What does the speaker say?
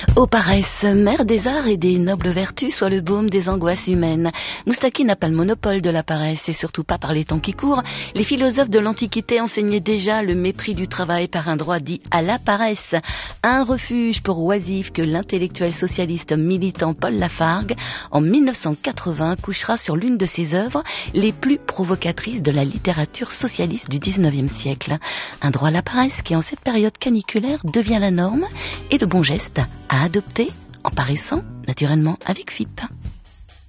Ô paresse, mère des arts et des nobles vertus, soit le baume des angoisses humaines. Moustaki n'a pas le monopole de la paresse, et surtout pas par les temps qui courent. Les philosophes de l'Antiquité enseignaient déjà le mépris du travail par un droit dit à la paresse. Un refuge pour oisifs que l'intellectuel socialiste militant Paul Lafargue, en 1980, couchera sur l'une de ses œuvres les plus provocatrices de la littérature socialiste du 19e siècle. Un droit à la paresse qui, en cette période caniculaire, devient la norme et le bon geste à adopter en paraissant naturellement avec FIP.